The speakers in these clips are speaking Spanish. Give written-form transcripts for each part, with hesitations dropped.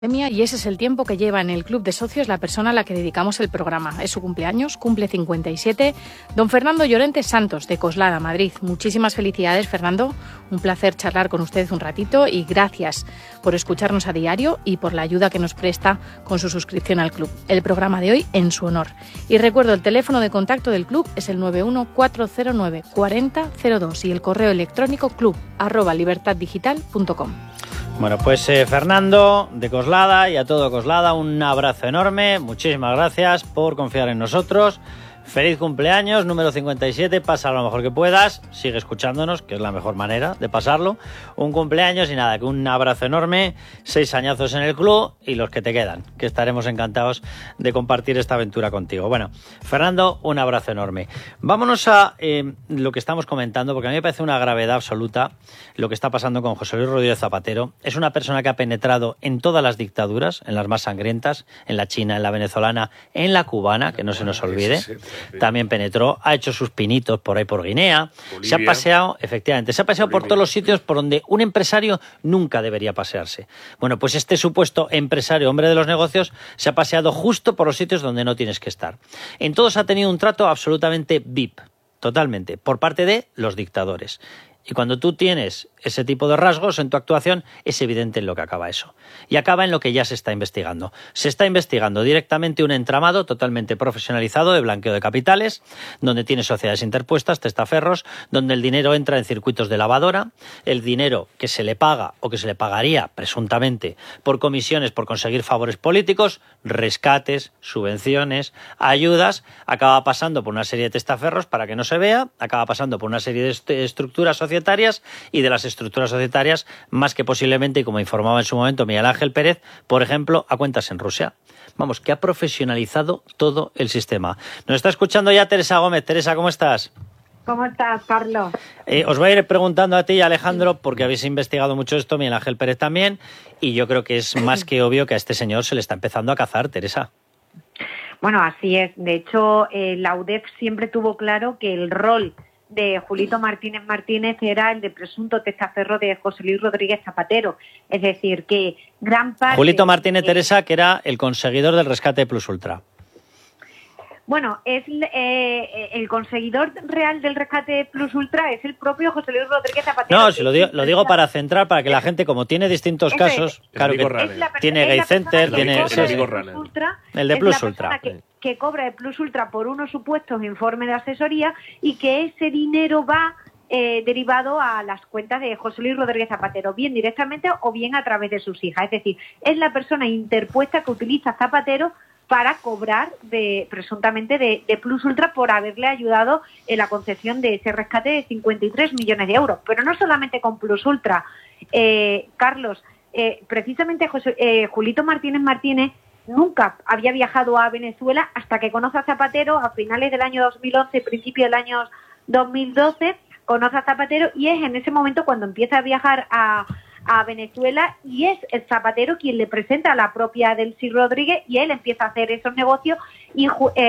Y ese es el tiempo que lleva en el Club de Socios la persona a la que dedicamos el programa. Es su cumpleaños, cumple 57, don Fernando Llorente Santos, de Coslada, Madrid. Muchísimas felicidades, Fernando. Un placer charlar con usted un ratito y gracias por escucharnos a diario y por la ayuda que nos presta con su suscripción al club. El programa de hoy en su honor. Y recuerdo, el teléfono de contacto del club es el 914094002 y el correo electrónico club@libertaddigital.com. Bueno, pues Fernando, de Coslada, y a todo Coslada, un abrazo enorme. Muchísimas gracias por confiar en nosotros. Feliz cumpleaños, número 57, pasa lo mejor que puedas, sigue escuchándonos, que es la mejor manera de pasarlo. Un cumpleaños y nada, que un abrazo enorme, 6 añazos en el club y los que te quedan, que estaremos encantados de compartir esta aventura contigo. Bueno, Fernando, un abrazo enorme. Vámonos a lo que estamos comentando, porque a mí me parece una gravedad absoluta lo que está pasando con José Luis Rodríguez Zapatero. Es una persona que ha penetrado en todas las dictaduras, en las más sangrientas, en la china, en la venezolana, en la cubana, que no se nos olvide. También penetró, ha hecho sus pinitos por ahí por Guinea, Bolivia. Se ha paseado, efectivamente, se ha paseado Bolivia. Por todos los sitios por donde un empresario nunca debería pasearse. Bueno, pues este supuesto empresario, hombre de los negocios, se ha paseado justo por los sitios donde no tienes que estar. En todos ha tenido un trato absolutamente VIP, totalmente, por parte de los dictadores. Y cuando tú tienes ese tipo de rasgos en tu actuación, es evidente en lo que acaba eso. Y acaba en lo que ya se está investigando. Se está investigando directamente un entramado totalmente profesionalizado de blanqueo de capitales, donde tiene sociedades interpuestas, testaferros, donde el dinero entra en circuitos de lavadora, el dinero que se le paga o que se le pagaría presuntamente por comisiones por conseguir favores políticos, rescates, subvenciones, ayudas, acaba pasando por una serie de testaferros para que no se vea, acaba pasando por una serie de estructuras societarias y de las estructuras societarias, más que posiblemente, y como informaba en su momento Miguel Ángel Pérez, por ejemplo, a cuentas en Rusia. Vamos, que ha profesionalizado todo el sistema. Nos está escuchando ya Teresa Gómez. Teresa, ¿cómo estás? ¿Cómo estás, Carlos? Os voy a ir preguntando a ti y a Alejandro, porque habéis investigado mucho esto, Miguel Ángel Pérez también, y yo creo que es más que obvio que a este señor se le está empezando a cazar, Teresa. Bueno, así es. De hecho, la UDEF siempre tuvo claro que el rol de Julito Martínez Martínez era el de presunto testaferro de José Luis Rodríguez Zapatero. Es decir, que gran parte... Julito Martínez, Teresa, que era el conseguidor del rescate de Plus Ultra. Bueno, es el conseguidor real del rescate Plus Ultra es el propio José Luis Rodríguez Zapatero. No, si lo digo para centrar, para que la gente, como tiene distintos casos, claro que tiene Gay Center, tiene el de Plus Ultra. Que cobra el Plus Ultra por unos supuestos informes de asesoría y que ese dinero va derivado a las cuentas de José Luis Rodríguez Zapatero, bien directamente o bien a través de sus hijas. Es decir, es la persona interpuesta que utiliza Zapatero para cobrar presuntamente de Plus Ultra por haberle ayudado en la concesión de ese rescate de 53 millones de euros. Pero no solamente con Plus Ultra. Carlos, precisamente Julito Martínez Martínez nunca había viajado a Venezuela hasta que conoce a Zapatero a finales del año 2011, principio del año 2012, conoce a Zapatero y es en ese momento cuando empieza a viajar a Venezuela y es el Zapatero quien le presenta a la propia Delcy Rodríguez y él empieza a hacer esos negocios y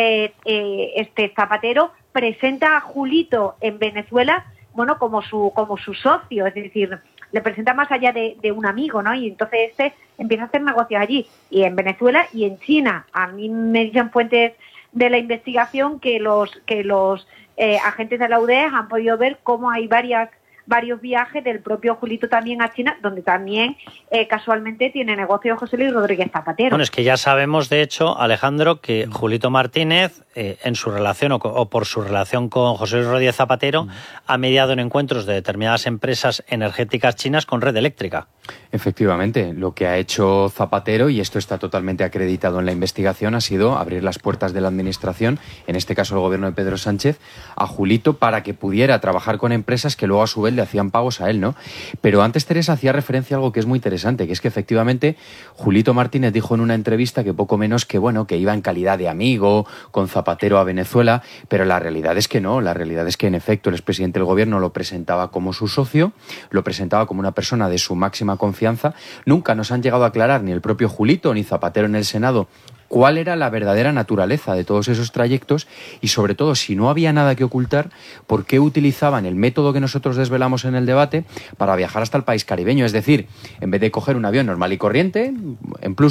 Zapatero presenta a Julito en Venezuela, bueno, como su socio, es decir, le presenta más allá de un amigo, ¿no? Y entonces empieza a hacer negocios allí, y en Venezuela y en China. A mí me dicen fuentes de la investigación que los agentes de la UDEF han podido ver cómo hay varios viajes del propio Julito también a China, donde también casualmente tiene negocio José Luis Rodríguez Zapatero. Bueno, es que ya sabemos, de hecho, Alejandro, que Julito Martínez, en su relación o por su relación con José Luis Rodríguez Zapatero, ha mediado en encuentros de determinadas empresas energéticas chinas con red eléctrica. Efectivamente, lo que ha hecho Zapatero, y esto está totalmente acreditado en la investigación, ha sido abrir las puertas de la administración, en este caso el gobierno de Pedro Sánchez, a Julito para que pudiera trabajar con empresas que luego a su vez le hacían pagos a él, ¿no? Pero antes Teresa hacía referencia a algo que es muy interesante, que es que efectivamente Julito Martínez dijo en una entrevista que poco menos que, bueno, que iba en calidad de amigo con Zapatero a Venezuela, pero la realidad es que no, la realidad es que en efecto el expresidente del gobierno lo presentaba como su socio, lo presentaba como una persona de su máxima confianza. Nunca nos han llegado a aclarar ni el propio Julito ni Zapatero en el Senado cuál era la verdadera naturaleza de todos esos trayectos y, sobre todo, si no había nada que ocultar, por qué utilizaban el método que nosotros desvelamos en el debate para viajar hasta el país caribeño. Es decir, en vez de coger un avión normal y corriente, en Plus